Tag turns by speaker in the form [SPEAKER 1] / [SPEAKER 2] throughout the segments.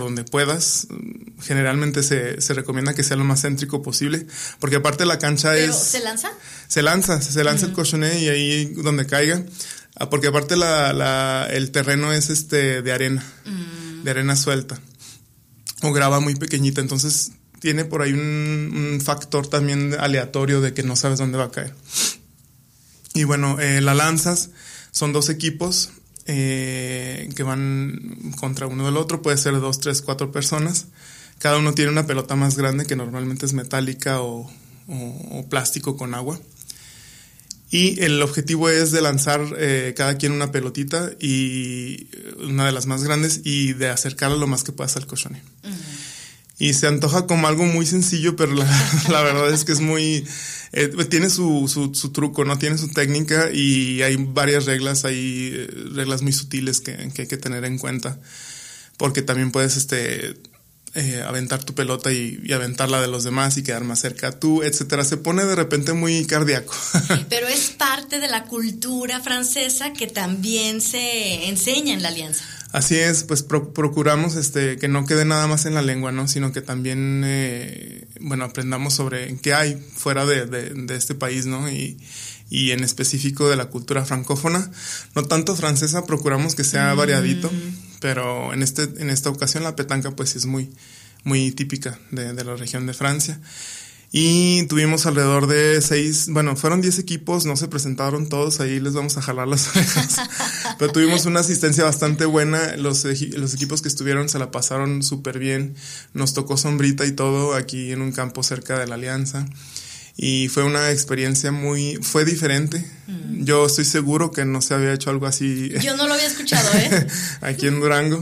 [SPEAKER 1] donde puedas. Generalmente se recomienda que sea lo más céntrico posible, porque aparte la cancha
[SPEAKER 2] ¿Pero
[SPEAKER 1] es...
[SPEAKER 2] se lanza?
[SPEAKER 1] Se lanza el cochoné y ahí donde caiga, porque aparte el terreno es de arena, de arena suelta, o grava muy pequeñita, entonces tiene por ahí un factor también aleatorio de que no sabes dónde va a caer. Y bueno, la lanzas, son 2 equipos que van contra uno del otro, puede ser 2, 3, 4 personas. Cada uno tiene una pelota más grande que normalmente es metálica o plástico con agua. Y el objetivo es de lanzar cada quien una pelotita, y una de las más grandes, y de acercarla lo más que puedas al cochoné. Y se antoja como algo muy sencillo, pero la verdad es que es muy... tiene su truco, ¿no? Tiene su técnica, y hay varias reglas, hay reglas muy sutiles que hay que tener en cuenta, porque también puedes aventar tu pelota y aventarla de los demás y quedar más cerca tú, etcétera. Se pone de repente muy cardíaco.
[SPEAKER 2] Pero es parte de la cultura francesa que también se enseña en la Alianza.
[SPEAKER 1] Así es, pues procuramos que no quede nada más en la lengua, ¿no? Sino que también aprendamos sobre qué hay fuera de este país, ¿no? Y en específico de la cultura francófona, no tanto francesa, procuramos que sea variadito, pero en esta ocasión la petanca pues es muy, muy típica de la región de Francia. Y tuvimos alrededor de 10 equipos, no se presentaron todos, ahí les vamos a jalar las orejas, pero tuvimos una asistencia bastante buena, los equipos que estuvieron se la pasaron súper bien, nos tocó sombrita y todo aquí en un campo cerca de la Alianza, y fue una experiencia fue diferente. Yo estoy seguro que no se había hecho algo así.
[SPEAKER 2] Yo no lo había escuchado,
[SPEAKER 1] aquí en Durango,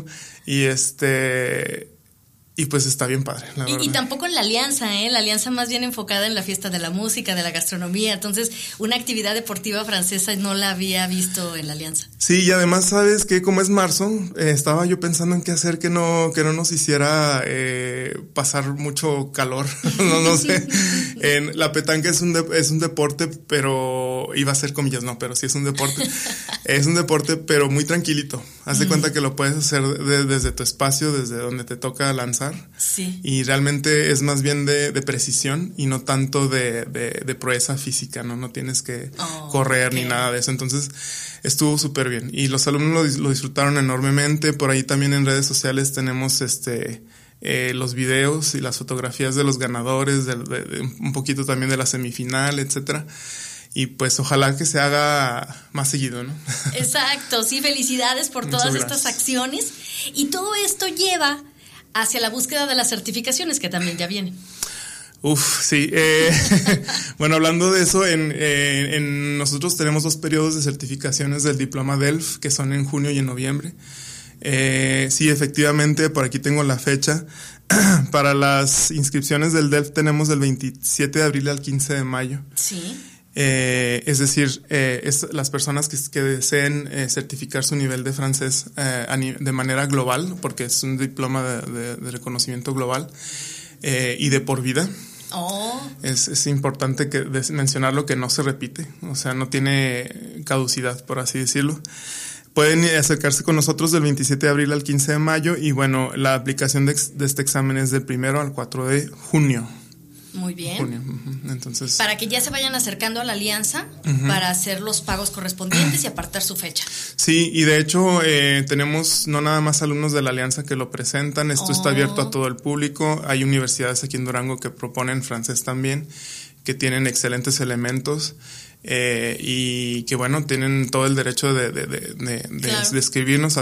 [SPEAKER 1] y pues está bien padre, la verdad.
[SPEAKER 2] Y tampoco en la Alianza, la Alianza más bien enfocada en la fiesta de la música, de la gastronomía. Entonces, una actividad deportiva francesa no la había visto en la Alianza.
[SPEAKER 1] Sí, y además, ¿sabes qué? Como es marzo, estaba yo pensando en qué hacer que no nos hiciera pasar mucho calor. no sé. La petanca es un deporte, pero iba a ser comillas, no, pero sí es un deporte. Es un deporte, pero muy tranquilito. Haz de cuenta que lo puedes hacer desde tu espacio, desde donde te toca lanzar.
[SPEAKER 2] Sí.
[SPEAKER 1] Y realmente es más bien de precisión y no tanto de proeza física, ¿no? No tienes que correr ni nada de eso. Entonces estuvo súper bien y los alumnos lo disfrutaron enormemente. Por ahí también en redes sociales tenemos los videos y las fotografías de los ganadores, de un poquito también de la semifinal, etcétera. Y pues ojalá que se haga más seguido, ¿no?
[SPEAKER 2] Exacto, sí, felicidades por todas estas acciones. Y todo esto lleva hacia la búsqueda de las certificaciones que también ya vienen.
[SPEAKER 1] Sí. Bueno, hablando de eso, nosotros tenemos 2 periodos de certificaciones del diploma DELF, que son en junio y en noviembre. Sí, efectivamente, por aquí tengo la fecha. Para las inscripciones del DELF tenemos del 27 de abril al 15 de mayo.
[SPEAKER 2] Sí.
[SPEAKER 1] Es decir, las personas que deseen certificar su nivel de francés de manera global, porque es un diploma de reconocimiento global y de por vida. Es importante mencionarlo, que no se repite, o sea, no tiene caducidad, por así decirlo. Pueden acercarse con nosotros del 27 de abril al 15 de mayo y bueno, la aplicación de este examen es del 1 al 4 de junio.
[SPEAKER 2] Muy bien.
[SPEAKER 1] Junio. Entonces,
[SPEAKER 2] para que ya se vayan acercando a la Alianza para hacer los pagos correspondientes y apartar su fecha.
[SPEAKER 1] Sí, y de hecho tenemos no nada más alumnos de la Alianza que lo presentan. Esto está abierto a todo el público. Hay universidades aquí en Durango que proponen francés también, que tienen excelentes elementos y que bueno, tienen todo el derecho de escribirnos al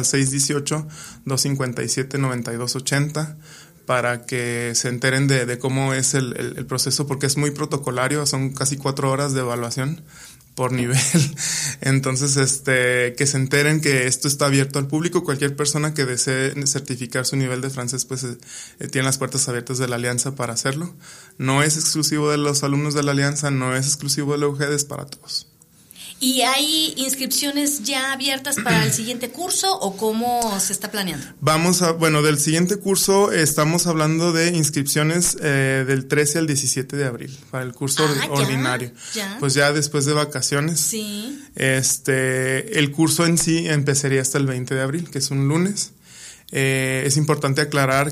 [SPEAKER 1] 618-257-9280 para que se enteren de cómo es el proceso, porque es muy protocolario, son casi 4 horas de evaluación por nivel. Entonces, que se enteren que esto está abierto al público. Cualquier persona que desee certificar su nivel de francés, pues tiene las puertas abiertas de la Alianza para hacerlo. No es exclusivo de los alumnos de la Alianza, no es exclusivo de la UGED, es para todos.
[SPEAKER 2] ¿Y hay inscripciones ya abiertas para el siguiente curso o cómo se está planeando?
[SPEAKER 1] Del siguiente curso estamos hablando de inscripciones del 13 al 17 de abril para el curso ordinario.
[SPEAKER 2] Ya.
[SPEAKER 1] Pues ya después de vacaciones.
[SPEAKER 2] Sí.
[SPEAKER 1] El curso en sí empezaría hasta el 20 de abril, que es un lunes. Es importante aclarar